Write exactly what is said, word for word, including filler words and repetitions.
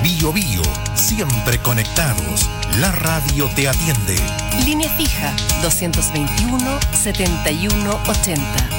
Bío Bío, siempre conectados. La radio te atiende. Línea fija, doscientos veintiuno, setenta y uno ochenta.